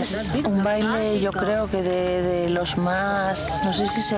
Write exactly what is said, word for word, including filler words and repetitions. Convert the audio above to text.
es un baile, yo creo que de, de los más, no sé si se